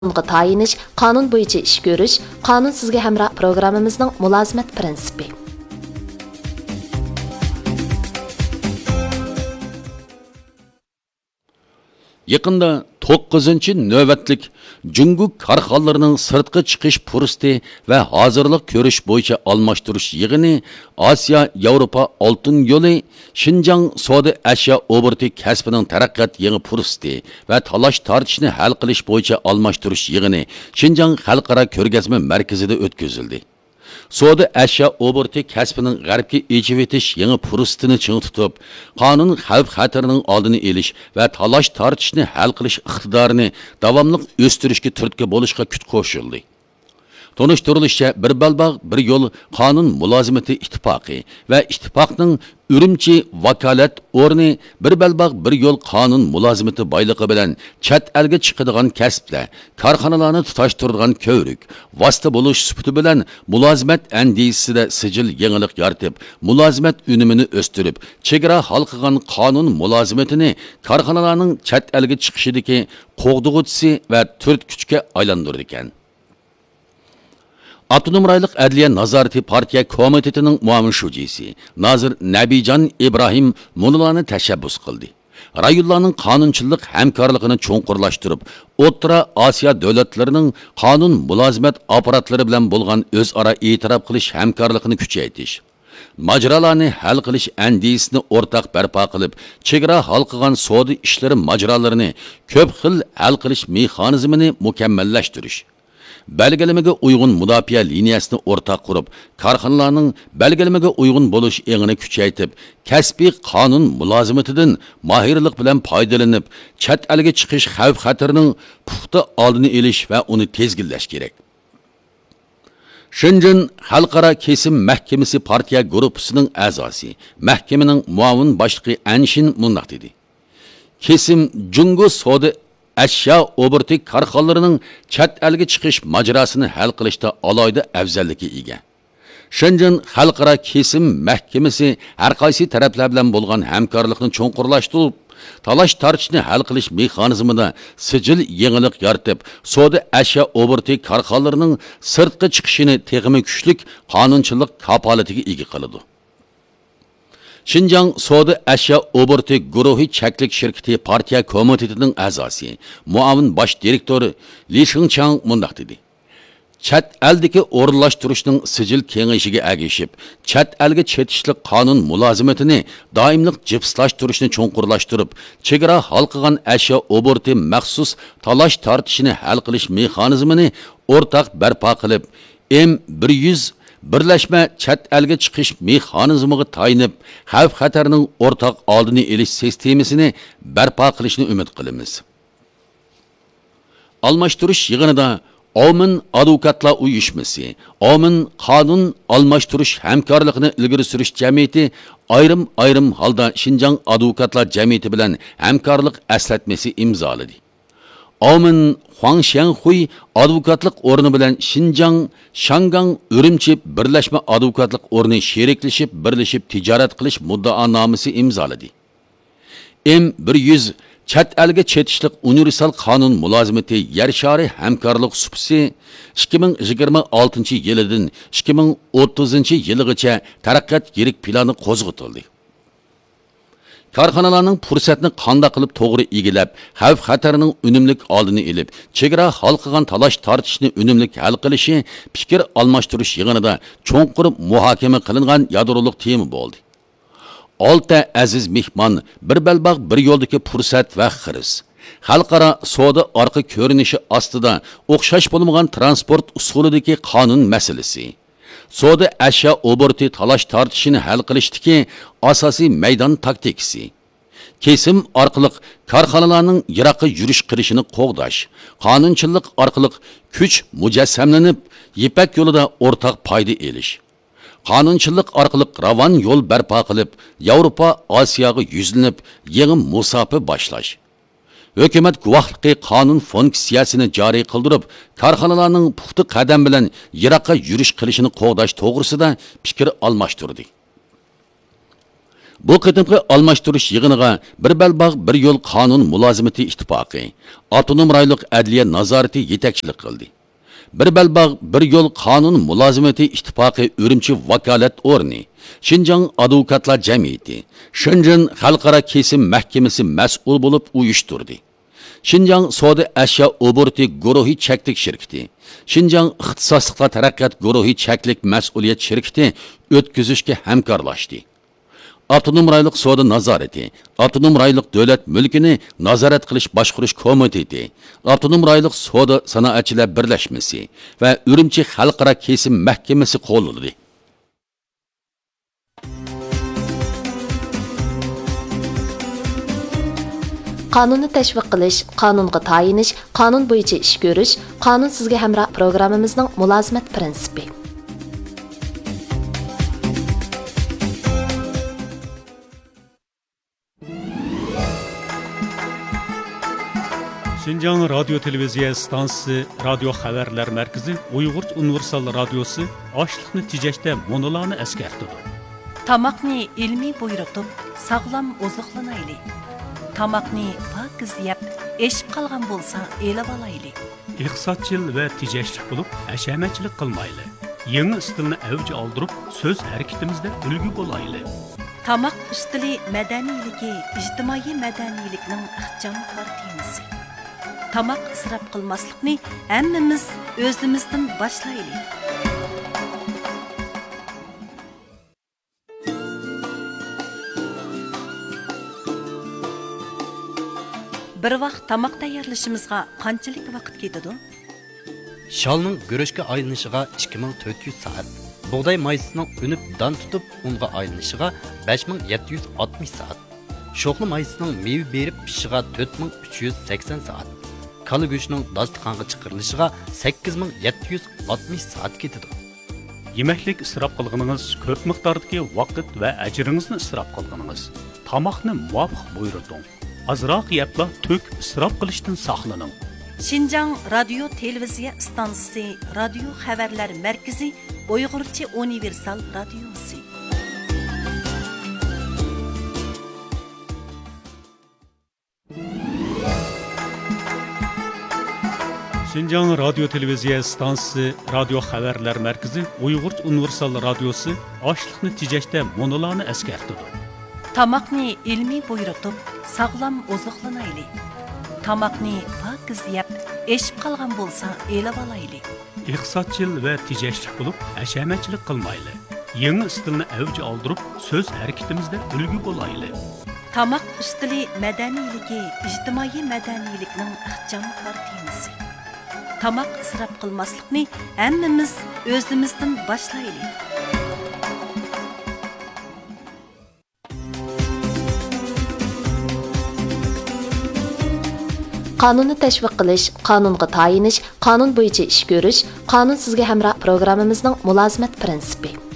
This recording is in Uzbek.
qonunga tayinish, qonun bo'yicha ish ko'rish, qonun sizga hamroh programmamizning mulozimat prinsipi. Yaqında 9-cı növbətlik Cungu karxanlarının sırtqı çıxış fursati və hazırlıq görüş boyunca almashtırış yığını Asiya Avropa Altın Yolu Şinjan Savdo Ashyo obrati kasbining taraqqiyot yangi fursati və talash tartishni hal qilish boyunca almashtırış yığını Şinjan xalqaro ko'rgazma markazida o'tkazildi. Savdo ashyo obrati kasbining g'arbga echib etish yangi fursatini ching tutib, qonun xavf-xatarning oldini olish va talash tortishni hal qilish iqtidorini davomli o'stirishga turtki bo'lishga kuch qo'shildi. Tonuşturulishicha bir balbaq bir yo'l qonun mulozimati ittifoqi va ittifoqning Urumchi vakolat o'rni bir balbaq bir yo'l qonun mulozimati boyligi bilan chet elga chiqadigan kasblar, korxonalarni tutashtiradigan ko'rik, vosita bo'lish sifati bilan mulozimat andisida sijil yangilik yaratib, mulozimat unumini o'stirib, chegara hal qilgan qonun mulozimatini korxonalarning chet elga chiqishidagi qo'g'dug'utsi va turt kuchga aylantirdi ekan. Avtonom rayonlik Adliya nazorati partiya komitetining muavin shujisi Nazir Nabijon İbrahim munolarni tashabbus qildi. Rayonlarning qonunchilik hamkorligini cho'nqurlashtirib, O'rta Osiyo davlatlarining qonun mulozimat apparatlari bilan bo'lgan o'zaro e'tirof qilish hamkorligini kuchaytirish, majralarni hal qilish andisini o'rtaq barpo qilib, chegara hal qilgan savdo ishlari majralarini ko'p xil hal qilish mexanizmini mukammallashtirish, belgilemege uygun müdafiə liniyasını ortaq qurub, karxanalarning belgilemege uygun buluş eğini küçəytib, kəsbi qanun mülazimetidən mahirlik bilan faydalanıb, chet elge chiqish xavf-xatarının puxta oldini olish və onu tezgillash kerak. Shenzhen Xalqaro kesim mahkamasi partiya guruhisining a'zosi, mahkamaning muavin boshlig'i Anshin mundaq dedi. Kesim Jungo savdo ashyo obrati korxonalarning chet elga chiqish majrosini hal qilishda alohida afzallikka ega. Shenzhen Xalqaro kesim mahkamasi har qaysi taraflar bilan bo'lgan hamkorlikni cho'nqurlashtirib, talash tortishni hal qilish mexanizmida sijil yangilik yaratib, savdo ashyo obrati korxonalarining sirtqi chiqishini texmi kuchlik qonunchilik kapolatiga ega qiladi. Şinjan Savdo Ashyo obrati guruhi cheklik shirkati partiya komitetining a'zosi, muavin bosh direktori Li Shingchang mundaq dedi. Chet eldagi o'rinlashtirishning sijil kengayishiga ergashib, chet elga chetishlik qonun mulozimatini doimlik jipslashtirishni cho'nqurlashtirib, chegara hal qilgan ashyo obrati maxsus talash tortishini hal qilish mexanizmini o'rtaq barpo qilib, M100 birlashma chet elga chiqish mexanizmiga tayinib, xavf-xatarning o'rtaq oldini olish sistemasini barpo qilishni umid qilamiz. Almashtirish yig'inida Omin advokatlar uyushmasi, Omin qonun almashtirish hamkorligini ilgari surish jamiyati ayrim holda Şinjan advokatlar jamiyati bilan hamkorlik eslatmasi imzoladi. Omin Huangshanhui advokatlik o'rni bilan Şinjan, Shangang, Urumchi birlashma advokatlik o'rni sheriklashib, birlashib tijorat qilish muddaonomasi imzoladi. M100 chet elga chetishlik universal qonun mulozimati yer shari hamkorlik supsi 2026-yildan 2030-yilgacha taraqqiyot yirik plani qo'zg'atildi. Korxonalarning fursatni qanday qilib to'g'ri egilab, xavf-xatarning unumlik oldini olib, chegara hal qilgan talash tortishni unumlik hal qilishi fikr almashtirish yig'inida cho'nqur muhokama qilingan yadroliq tema bo'ldi. 6 aziz mehmon bir balbaq bir yo'ldagi fursat va xiris, xalqaro savdo orqa ko'rinishi ostida o'xshash bo'lmagan transport usulidagi qonun masalasi, savdo ashyo obrati talash tortishini hal qilishdagi asosiy maydon taktikasi, kesim orqali korxonalarning yiroqqa yurish qilishini qo'g'dash, qonunchilik orqali kuch mujassamlanib, Ipak yo'lida o'rtaq foyda elish, qonunchilik orqali ravon yo'l barpo qilib, Yevropa Osiyoga yuzlanib, yangi musofa boshlash, hukumat guvohligi qonun funksiyasini joriy qildirib, korxonalarning puxta qadam bilan yiroqqa yurish qilishini qo'g'dash to'g'risida fikr almashtirdi. Bu qitimqi almashtirish yig'iniga bir balbaq bir yo'l qonun mulozimati ittifoqi, avtonom rayonlik adliya nazorati yetakchilik qildi. Bir balbaq bir yo'l qonun mulozimati ittifoqi Urumchi vakolat o'rni, Şinjan Advokatlar Cemiyeti, Shenzhen Xalqaro kesim mahkamasi mas'ul bo'lib uyushtirdi. Şinjan Savdo ashyo oburti guruhi cheklik shirkati, Şinjan ixtisosliklar taraqqiyot guruhi cheklik mas'uliyat shirkati o'tkazishga hamkorlashdi. Avtonom rayonlik savdo nazorati, avtonom rayonlik davlat mulkini nazorat qilish boshqarish komiteti, avtonom rayonlik savdo sanoatchilar birlashmasi va Urumchi xalqaro kesim mahkamasi qo'lladi. Qonunni tashviq qilish, qonunga tayinish, qonun bo'yicha ish ko'rish, qonun sizga hamroh programmamizning mulozimat prinsipi. Şinjan Radyo Televiziya stansiyasi, Radio Xabarlar Markazi, Uyg'urcha Universal Radiosi ochliqni tejashda monolarni eskartdi. Tamaqni ilmiy buyurtib, sog'lom oziqlanayli. Tamaqni pokiz yeb, eshib qolgan bo'lsa, elib olayli. Iqtisodchil va tejashlik bo'lib, hashamatchilik qilmayli. Yangi stilni avj oldirib, so'z harakatimizda ulgu bo'layli. Tamaq ustili madaniyligi, ijtimoiy madaniylikning ixcham temasi. Tamaq isrof qilmaslikni hammamiz o'zimizdan boshlayli. Bir vaqt tamaq tayyorlashimizga qanchalik vaqt ketadi? Shalning guruchga aylanishiga 2400 soat, bug'doy maysining unib dan tutib unga aylanishiga 5760 soat, sho'xli maysining meva berib pishishiga 4380 soat, kala go'shtining dasturxonga chiqarilishiga 8760 soat ketadi. Yemeklik isrof qilganingiz ko'p miqdordagi vaqt va ajringizni isrof qilganingiz. Tamoqni muvofiq buyurting. Azroq yepla tök isrof qilishdan saqlaning. Şinjan Radyo Televiziya stansiyasi, Radio Xabarlar Markazi, Uyg'urcha Universal Radiosi. Şinjan Radyo Televiziya stansiyasi, Radio Xabarlar Markazi, Uyg'urcha Universal Radiosi ochliqni tejashda monolarni eskartdi. Tamaqni ilmiy buyurtib, sog'lom oziqlanayli. Tamaqni pokiz yeb, eshib qolgan bo'lsa, elib olayli. Iqtisodchil va tejashlik bo'lib, hashamatchilik qilmayli. Yangi stilni avj oldirib, so'z harakatimizda ulgu bo'layli. Tamaq ustili madaniyligi, ijtimoiy madaniylikning ixcham temasi. Tamaq isrof qilmaslikni hammamiz o'zimizdan boshlayli. Qonunni tashviq qilish, qonunga tayinish, qonun bo'yicha ish ko'rish, qonun sizga hamroh programmamizning mulozimat prinsipi.